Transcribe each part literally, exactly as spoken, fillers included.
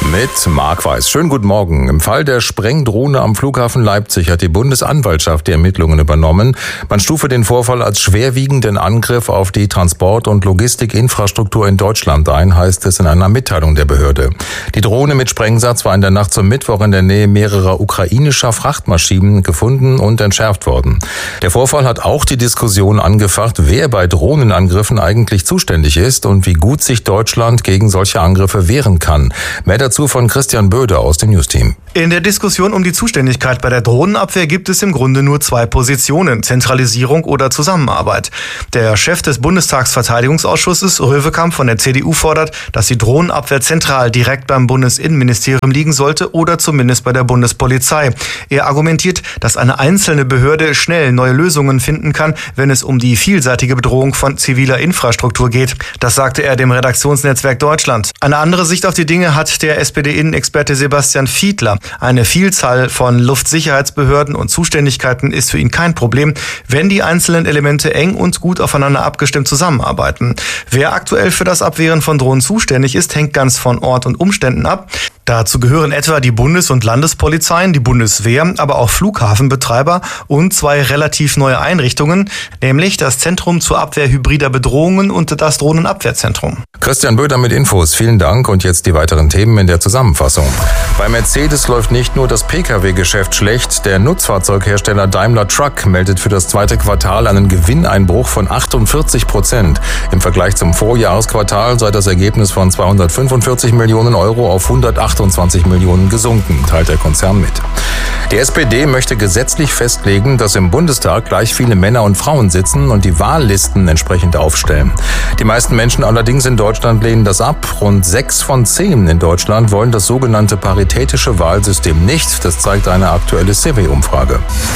mit Marc Weiß. Schönen guten Morgen. Im Fall der Sprengdrohne am Flughafen Leipzig hat die Bundesanwaltschaft die Ermittlungen übernommen. Man stufe den Vorfall als schwerwiegenden Angriff auf die Transport- und Logistikinfrastruktur in Deutschland ein, heißt es in einer Mitteilung der Behörde. Die Drohne mit Sprengsatz war in der Nacht zum Mittwoch in der Nähe mehrerer ukrainischer Frachtmaschinen gefunden und entschärft worden. Der Vorfall hat auch die Diskussion angefacht, wer bei Drohnenangriffen eigentlich zuständig ist und wie gut sich Deutschland gegen solche Angriffe wehren kann. Mehr dazu von Christian Böder aus dem Newsteam. In der Diskussion um die Zuständigkeit bei der Drohnenabwehr gibt es im Grunde nur zwei Positionen, Zentralisierung oder Zusammenarbeit. Der Chef des Bundestagsverteidigungsausschusses, Röwekamp von der C D U, fordert, dass die Drohnenabwehr zentral direkt beim Bundesinnenministerium liegen sollte oder zumindest bei der Bundespolizei. Er argumentiert, dass eine einzelne Behörde schnell neue Lösungen finden kann, wenn es um die vielseitige Bedrohung von ziviler Infrastruktur geht. Das sagte er dem Redaktionsnetzwerk Deutschland. Eine andere Sicht auf die Dinge hat der S P D-Innenexperte Sebastian Fiedler. Eine Vielzahl von Luftsicherheitsbehörden und Zuständigkeiten ist für ihn kein Problem, wenn die einzelnen Elemente eng und gut aufeinander abgestimmt zusammenarbeiten. Wer aktuell für das Abwehren von Drohnen zuständig ist, hängt ganz von Ort und Umständen ab. Dazu gehören etwa die Bundes- und Landespolizeien, die Bundeswehr, aber auch Flughafenbetreiber und zwei relativ neue Einrichtungen, nämlich das Zentrum zur Abwehr hybrider Bedrohungen und das Drohnenabwehrzentrum. Christian Böder mit Infos. Vielen Dank und jetzt die weiteren Themen in der Zusammenfassung. Bei Mercedes läuft nicht nur das Pkw-Geschäft schlecht. Der Nutzfahrzeughersteller Daimler Truck meldet für das zweite Quartal einen Gewinneinbruch von achtundvierzig Prozent. Im Vergleich zum Vorjahresquartal sei das Ergebnis von zweihundertfünfundvierzig Millionen Euro auf hundertachtundzwanzig Millionen gesunken, teilt der Konzern mit. Die S P D möchte gesetzlich festlegen, dass im Bundestag gleich viele Männer und Frauen sitzen und die Wahllisten entsprechend aufstellen. Die meisten Menschen allerdings in Deutschland lehnen das ab. Rund sechs von zehn in Deutschland wollen das sogenannte paritätische Wahlsystem nicht. Das zeigt eine aktuelle C W-Umfrage.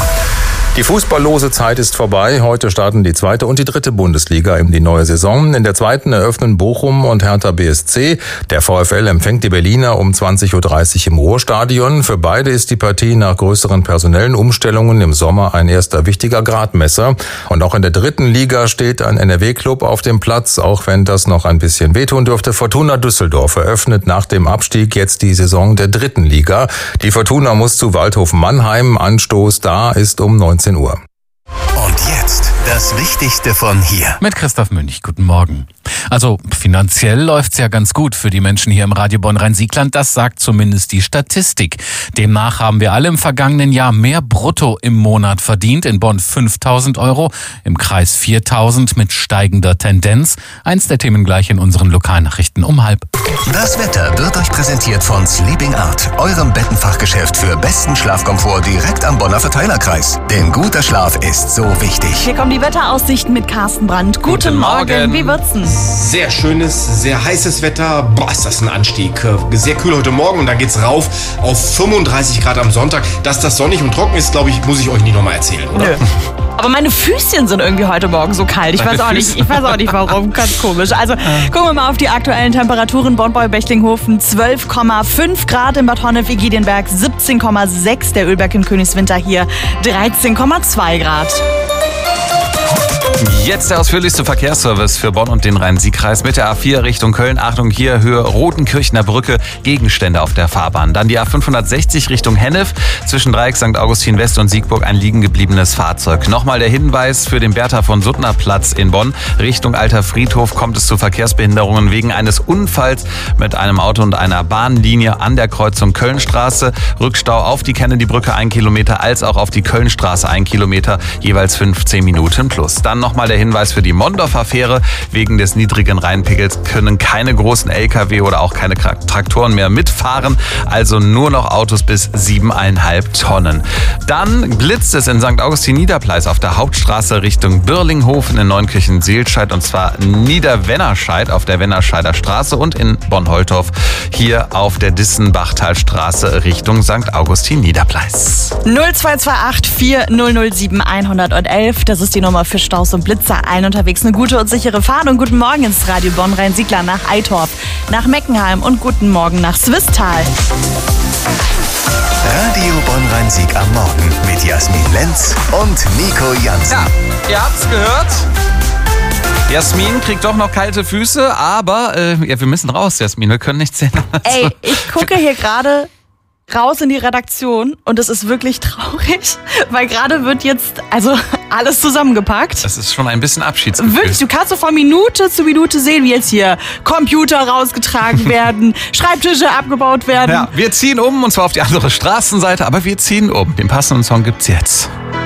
Die fußballlose Zeit ist vorbei. Heute starten die zweite und die dritte Bundesliga in die neue Saison. In der zweiten eröffnen Bochum und Hertha B S C. Der VfL empfängt die Berliner um zwanzig Uhr dreißig im Ruhrstadion. Für beide ist die Partie nach größeren personellen Umstellungen im Sommer ein erster wichtiger Gradmesser. Und auch in der dritten Liga steht ein N R W-Club auf dem Platz, auch wenn das noch ein bisschen wehtun dürfte. Fortuna Düsseldorf eröffnet nach dem Abstieg jetzt die Saison der dritten Liga. Die Fortuna muss zu Waldhof Mannheim. Anstoß da ist um neunzehn Uhr. Und jetzt das Wichtigste von hier. Mit Christoph Münch, guten Morgen. Also finanziell läuft's ja ganz gut für die Menschen hier im Radio Bonn-Rhein-Siegland. Das sagt zumindest die Statistik. Demnach haben wir alle im vergangenen Jahr mehr brutto im Monat verdient. In Bonn fünftausend Euro, im Kreis viertausend mit steigender Tendenz. Eins der Themen gleich in unseren Lokalnachrichten um halb. Das Wetter wird euch präsentiert von Sleeping Art, eurem Bettenfachgeschäft für besten Schlafkomfort direkt am Bonner Verteilerkreis. Denn guter Schlaf ist so wichtig. Hier kommen die Wetteraussichten mit Carsten Brandt. Guten, Guten Morgen. Morgen. Wie wird's denn? Sehr schönes, sehr heißes Wetter. Boah, ist das ein Anstieg. Sehr kühl heute Morgen und dann geht's rauf auf fünfunddreißig Grad am Sonntag. Dass das sonnig und trocken ist, glaube ich, muss ich euch nicht nochmal erzählen, oder? Nö. Aber meine Füßchen sind irgendwie heute Morgen so kalt. Ich weiß auch nicht, ich weiß auch nicht warum. Ganz komisch. Also gucken wir mal auf die aktuellen Temperaturen. Bonn-Beu-Bechlinghofen zwölf Komma fünf Grad, in Bad Honnef-Egidionberg siebzehn Komma sechs, der Ölberg in Königswinter hier dreizehn Komma zwei Grad. Jetzt der ausführlichste Verkehrsservice für Bonn und den Rhein-Sieg-Kreis mit der A vier Richtung Köln. Achtung, hier Höhe Rotenkirchner Brücke, Gegenstände auf der Fahrbahn. Dann die A fünfhundertsechzig Richtung Hennef, zwischen Dreieck Sankt Augustin West und Siegburg ein liegen gebliebenes Fahrzeug. Nochmal der Hinweis für den Bertha von Suttner Platz in Bonn. Richtung Alter Friedhof kommt es zu Verkehrsbehinderungen wegen eines Unfalls mit einem Auto und einer Bahnlinie an der Kreuzung Kölnstraße. Rückstau auf die Kennedy-Brücke ein Kilometer, als auch auf die Kölnstraße ein Kilometer, jeweils fünfzehn Minuten plus. Dann nochmal der Hinweis für die Mondorfer Fähre. Wegen des niedrigen Rheinpeggels können keine großen L K W oder auch keine Traktoren mehr mitfahren. Also nur noch Autos bis siebeneinhalb Tonnen. Dann blitzt es in Sankt Augustin Niederpleis auf der Hauptstraße Richtung Birlinghofen in Neunkirchen-Seelscheid, und zwar Niederwennerscheid auf der Wennerscheider Straße und in Bonn-Holtorf hier auf der Dissenbachtalstraße Richtung Sankt Augustin Niederpleis. null zwei zwei acht vier null null sieben eins eins eins, das ist die Nummer für Staus und Blitzer. Allen unterwegs eine gute und sichere Fahrt und guten Morgen ins Radio Bonn-Rhein-Siegland nach Eitorf, nach Meckenheim und guten Morgen nach Swisttal. Radio Bonn-Rhein-Sieg am Morgen mit Jasmin Lenz und Nico Jansen. Ja, ihr habt's gehört. Jasmin kriegt doch noch kalte Füße, aber äh, ja, wir müssen raus, Jasmin. Wir können nichts sehen. Also, ey, ich gucke hier gerade raus in die Redaktion und es ist wirklich traurig, weil gerade wird jetzt also alles zusammengepackt. Das ist schon ein bisschen Abschiedsgefühl. Wirklich, du kannst so von Minute zu Minute sehen, wie jetzt hier Computer rausgetragen werden, Schreibtische abgebaut werden. Ja, wir ziehen um und zwar auf die andere Straßenseite, aber wir ziehen um. Den passenden Song gibt's jetzt.